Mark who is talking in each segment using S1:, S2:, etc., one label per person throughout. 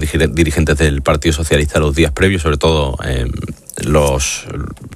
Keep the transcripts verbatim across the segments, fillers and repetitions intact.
S1: dirigentes del Partido Socialista los días previos, sobre todo eh, los,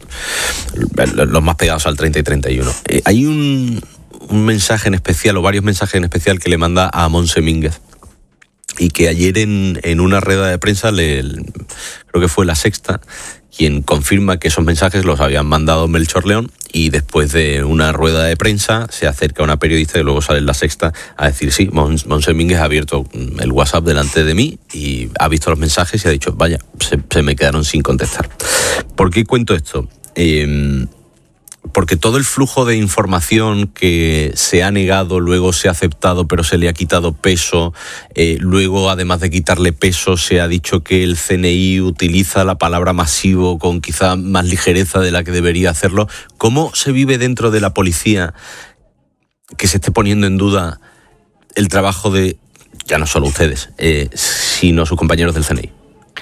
S1: los más pegados al treinta y treinta y uno. Eh, hay un, un mensaje en especial, o varios mensajes en especial, que le manda a Montse Mínguez, y que ayer en, en una rueda de prensa, le, creo que fue La Sexta, quien confirma que esos mensajes los habían mandado Melchor León, y después de una rueda de prensa se acerca una periodista y luego sale en La Sexta a decir sí, Montse Mínguez ha abierto el WhatsApp delante de mí y ha visto los mensajes y ha dicho vaya, se, se me quedaron sin contestar. ¿Por qué cuento esto? Eh, porque todo el flujo de información que se ha negado, luego se ha aceptado, pero se le ha quitado peso, eh, luego, además de quitarle peso, se ha dicho que el C N I utiliza la palabra masivo con quizá más ligereza de la que debería hacerlo. ¿Cómo se vive dentro de la policía que se esté poniendo en duda el trabajo de, ya no solo ustedes, eh, sino sus compañeros del C N I?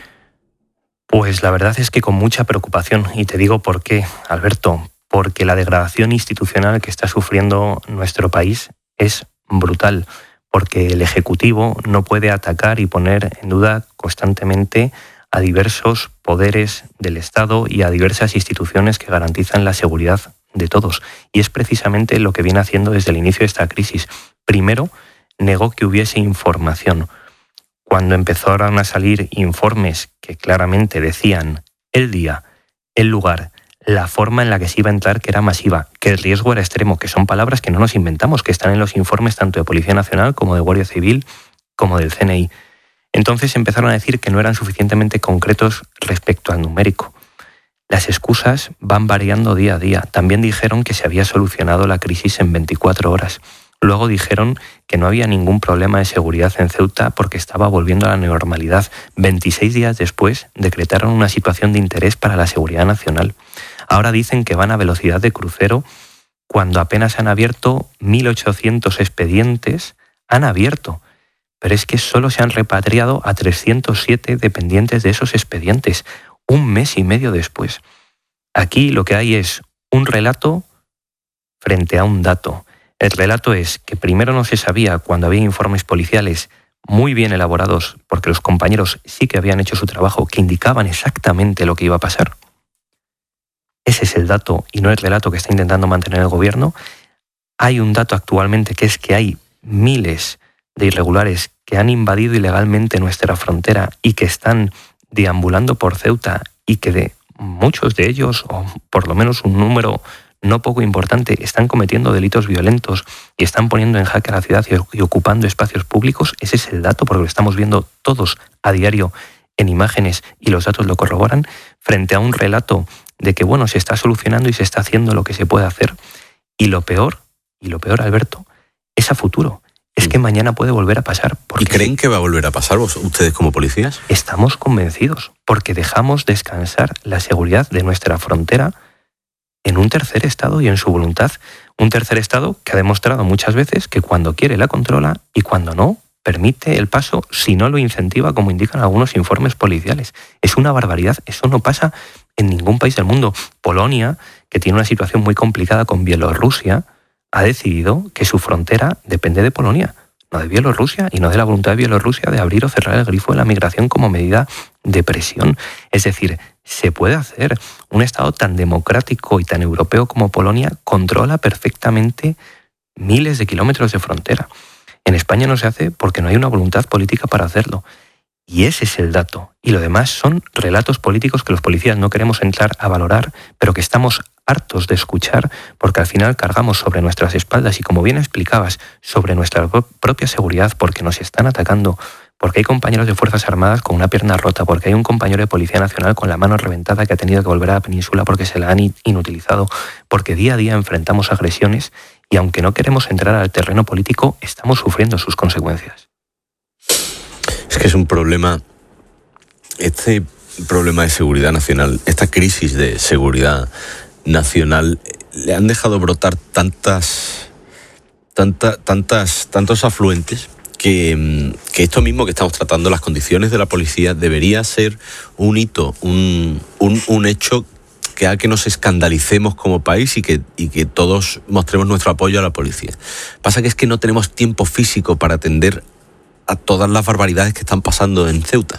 S2: Pues la verdad es que con mucha preocupación, y te digo por qué, Alberto. Porque la degradación institucional que está sufriendo nuestro país es brutal, porque el Ejecutivo no puede atacar y poner en duda constantemente a diversos poderes del Estado y a diversas instituciones que garantizan la seguridad de todos. Y es precisamente lo que viene haciendo desde el inicio de esta crisis. Primero, negó que hubiese información. Cuando empezaron a salir informes que claramente decían el día, el lugar, la forma en la que se iba a entrar, que era masiva, que el riesgo era extremo, que son palabras que no nos inventamos, que están en los informes tanto de Policía Nacional como de Guardia Civil como del C N I. Entonces empezaron a decir que no eran suficientemente concretos respecto al numérico. Las excusas van variando día a día. También dijeron que se había solucionado la crisis en veinticuatro horas. Luego dijeron que no había ningún problema de seguridad en Ceuta porque estaba volviendo a la normalidad. veintiséis días después decretaron una situación de interés para la seguridad nacional. Ahora dicen que van a velocidad de crucero cuando apenas han abierto mil ochocientos expedientes. Han abierto, pero es que solo se han repatriado a trescientos siete dependientes de esos expedientes, un mes y medio después. Aquí lo que hay es un relato frente a un dato. El relato es que primero no se sabía cuando había informes policiales muy bien elaborados, porque los compañeros sí que habían hecho su trabajo, que indicaban exactamente lo que iba a pasar. Ese es el dato y no el relato que está intentando mantener el gobierno. Hay un dato actualmente que es que hay miles de irregulares que han invadido ilegalmente nuestra frontera y que están deambulando por Ceuta y que de muchos de ellos, o por lo menos un número no poco importante, están cometiendo delitos violentos y están poniendo en jaque a la ciudad y ocupando espacios públicos. Ese es el dato, porque lo estamos viendo todos a diario en imágenes y los datos lo corroboran, frente a un relato de que, bueno, se está solucionando y se está haciendo lo que se puede hacer. Y lo peor, y lo peor, Alberto, es a futuro. Es que mañana puede volver a pasar.
S1: ¿Y creen que va a volver a pasar vos, ustedes como policías?
S2: Estamos convencidos, porque dejamos descansar la seguridad de nuestra frontera en un tercer estado y en su voluntad. Un tercer estado que ha demostrado muchas veces que cuando quiere la controla y cuando no, permite el paso si no lo incentiva, como indican algunos informes policiales. Es una barbaridad. Eso no pasa en ningún país del mundo. Polonia, que tiene una situación muy complicada con Bielorrusia, ha decidido que su frontera depende de Polonia, no de Bielorrusia, y no de la voluntad de Bielorrusia de abrir o cerrar el grifo de la migración como medida de presión. Es decir, se puede hacer. Un Estado tan democrático y tan europeo como Polonia controla perfectamente miles de kilómetros de frontera. En España no se hace porque no hay una voluntad política para hacerlo. Y ese es el dato. Y lo demás son relatos políticos que los policías no queremos entrar a valorar, pero que estamos hartos de escuchar, porque al final cargamos sobre nuestras espaldas y, como bien explicabas, sobre nuestra propia seguridad, porque nos están atacando, porque hay compañeros de Fuerzas Armadas con una pierna rota, porque hay un compañero de Policía Nacional con la mano reventada que ha tenido que volver a la península porque se la han inutilizado, porque día a día enfrentamos agresiones y, aunque no queremos entrar al terreno político, estamos sufriendo sus consecuencias.
S1: Es que es un problema, este problema de seguridad nacional, esta crisis de seguridad nacional, le han dejado brotar tantas, tantas, tantas, tantos afluentes que, que esto mismo que estamos tratando, las condiciones de la policía, debería ser un hito, un, un, un hecho que haga que nos escandalicemos como país y que, y que todos mostremos nuestro apoyo a la policía. Pasa que es que no tenemos tiempo físico para atender a todas las barbaridades que están pasando en Ceuta.